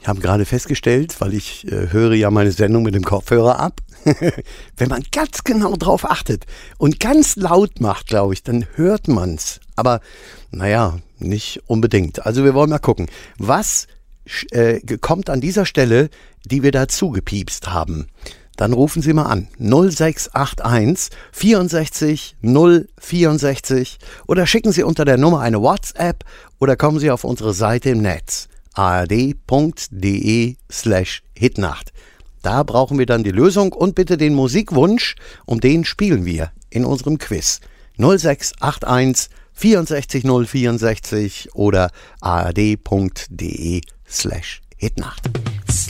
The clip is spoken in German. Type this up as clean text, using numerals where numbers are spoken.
Ich habe gerade festgestellt, weil ich höre ja meine Sendung mit dem Kopfhörer ab, wenn man ganz genau drauf achtet und ganz laut macht, glaube ich, dann hört man's. Aber naja, nicht unbedingt. Also wir wollen mal gucken, was kommt an dieser Stelle, die wir dazu gepiepst haben. Dann rufen Sie mal an 0681 64 064 oder schicken Sie unter der Nummer eine WhatsApp oder kommen Sie auf unsere Seite im Netz ard.de/Hitnacht. Da brauchen wir dann die Lösung und bitte den Musikwunsch, um den spielen wir in unserem Quiz. 0681 64 064 oder ard.de/Hitnacht.